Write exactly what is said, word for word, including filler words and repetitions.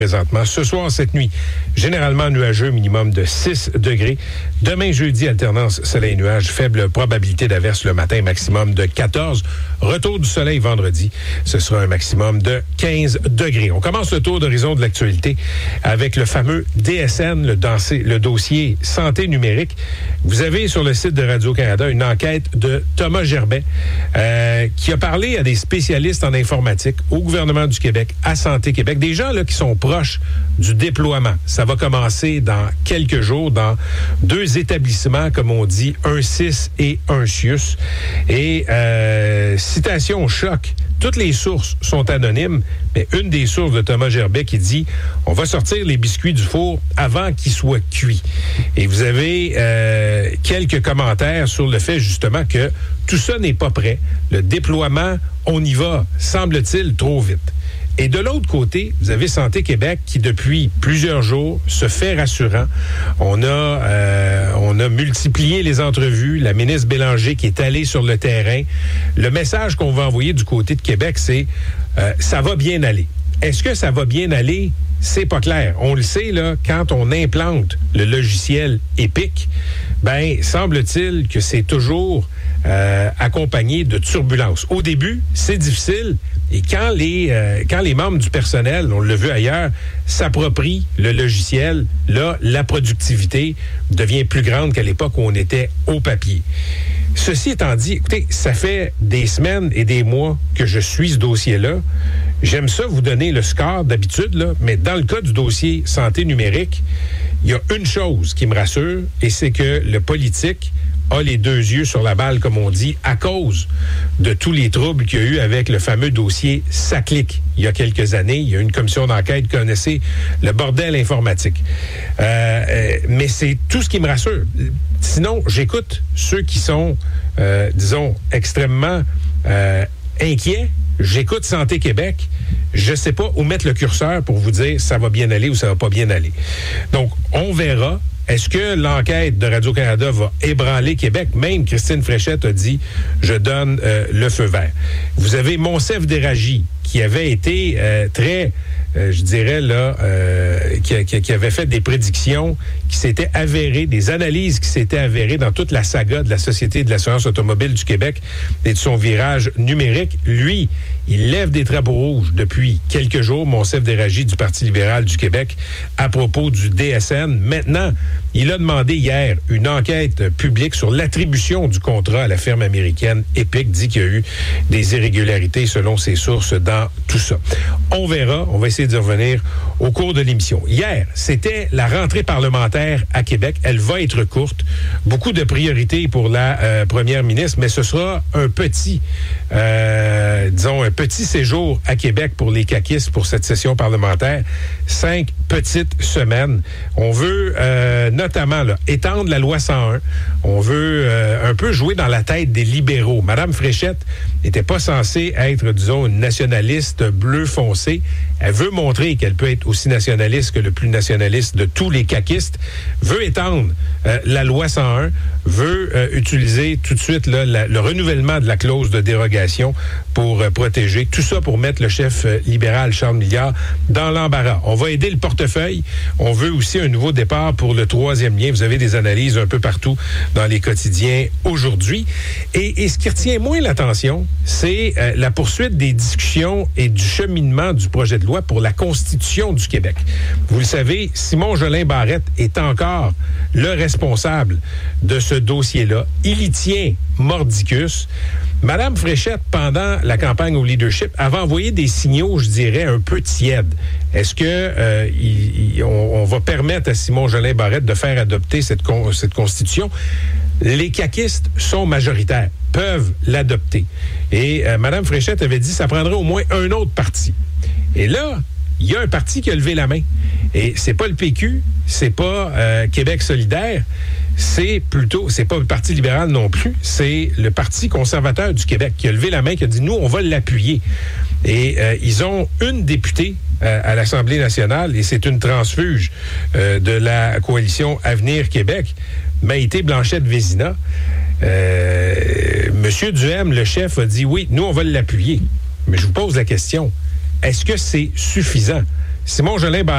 présentement. Ce soir, cette nuit, généralement nuageux, minimum de six degrés. Demain, jeudi, alternance soleil-nuage, faible probabilité d'averse le matin, maximum de quatorze. Retour du soleil vendredi, ce sera un maximum de quinze degrés. On commence le tour d'horizon de l'actualité avec le fameux D S N, le, dansé, le dossier santé numérique. Vous avez sur le site de Radio-Canada une enquête de Thomas Gerbet euh, qui a parlé à des spécialistes en informatique au gouvernement du Québec, à Santé Québec, des gens là qui sont proches du déploiement. Ça va commencer dans quelques jours dans deux établissements, comme on dit, un C I S et un C I U S. Et euh, citation choc, toutes les sources sont anonymes, mais une des sources de Thomas Gerbet qui dit « On va sortir les biscuits du four avant qu'ils soient cuits ». Et vous avez euh, quelques commentaires sur le fait justement que tout ça n'est pas prêt. Le déploiement, on y va, semble-t-il, trop vite. Et de l'autre côté, vous avez Santé Québec qui, depuis plusieurs jours, se fait rassurant. On a, euh, on a multiplié les entrevues. La ministre Bélanger qui est allée sur le terrain. Le message qu'on va envoyer du côté de Québec, c'est euh, « ça va bien aller ». Est-ce que ça va bien aller? C'est pas clair. On le sait, là, quand on implante le logiciel Epic, ben semble-t-il que c'est toujours euh, accompagné de turbulences. Au début, c'est difficile. Et quand les, euh, quand les membres du personnel, on l'a vu ailleurs, s'approprient le logiciel, là, la productivité devient plus grande qu'à l'époque où on était au papier. Ceci étant dit, écoutez, ça fait des semaines et des mois que je suis ce dossier-là. J'aime ça vous donner le score d'habitude, là, mais dans le cas du dossier santé numérique, il y a une chose qui me rassure, et c'est que le politique a les deux yeux sur la balle, comme on dit, à cause de tous les troubles qu'il y a eu avec le fameux dossier SACLIC. Il y a quelques années, il y a eu une commission d'enquête qui connaissait le bordel informatique. Euh, euh, mais c'est tout ce qui me rassure. Sinon, j'écoute ceux qui sont, euh, disons, extrêmement euh, inquiets. J'écoute Santé Québec. Je ne sais pas où mettre le curseur pour vous dire ça va bien aller ou ça va pas bien aller. Donc, on verra. Est-ce que l'enquête de Radio-Canada va ébranler Québec? Même Christine Fréchette a dit « je donne euh, le feu vert ». Vous avez Monsef Déragi qui avait été euh, très, euh, je dirais là, euh, qui, qui, qui avait fait des prédictions qui s'étaient avérées, des analyses qui s'étaient avérées dans toute la saga de la Société de l'assurance automobile du Québec et de son virage numérique. Lui, il lève des drapeaux rouges depuis quelques jours, Monsef Déragi du Parti libéral du Québec, à propos du D S N. Maintenant, il a demandé hier une enquête publique sur l'attribution du contrat à la firme américaine Epic, dit qu'il y a eu des irrégularités selon ses sources dans tout ça. On verra, on va essayer d'y revenir au cours de l'émission. Hier, c'était la rentrée parlementaire à Québec. Elle va être courte. Beaucoup de priorités pour la euh, première ministre, mais ce sera un petit, euh, disons, un petit séjour à Québec pour les caquistes pour cette session parlementaire. Cinq petites semaines. On veut euh, notamment là, étendre la loi cent un. On veut euh, un peu jouer dans la tête des libéraux. Madame Fréchette n'était pas censée être, disons, une nationaliste bleu foncé. Elle veut montrer qu'elle peut être aussi nationaliste que le plus nationaliste de tous les caquistes. Veut étendre euh, la loi cent un. Veut euh, utiliser tout de suite là, la, le renouvellement de la clause de dérogation pour euh, protéger. Tout ça pour mettre le chef euh, libéral Charles Milliard dans l'embarras. On va aider le portefeuille. On veut aussi un nouveau départ pour le troisième lien. Vous avez des analyses un peu partout dans les quotidiens aujourd'hui. Et, et ce qui retient moins l'attention, c'est euh, la poursuite des discussions et du cheminement du projet de loi pour la Constitution du Québec. Vous le savez, Simon Jolin Barrette est encore le responsable de ce dossier-là. Il y tient mordicus. Madame Fréchette, pendant la campagne au leadership, avait envoyé des signaux, je dirais, un peu tièdes. Est-ce que euh, il, il, on, on va permettre à Simon Jolin Barrette de faire adopter cette, con, cette constitution? Les caquistes sont majoritaires, peuvent l'adopter. Et euh, Mme Fréchette avait dit que ça prendrait au moins un autre parti. Et là, il y a un parti qui a levé la main. Et c'est pas le P Q, c'est pas euh, Québec solidaire, c'est plutôt, c'est pas le Parti libéral non plus, c'est le Parti conservateur du Québec qui a levé la main, qui a dit, nous, on va l'appuyer. Et euh, ils ont une députée euh, à l'Assemblée nationale, et c'est une transfuge euh, de la coalition Avenir Québec, Maïté Blanchette-Vézina. Euh, Monsieur Duhem, le chef, a dit, oui, nous, on va l'appuyer. Mais je vous pose la question, est-ce que c'est suffisant? Simon Jolin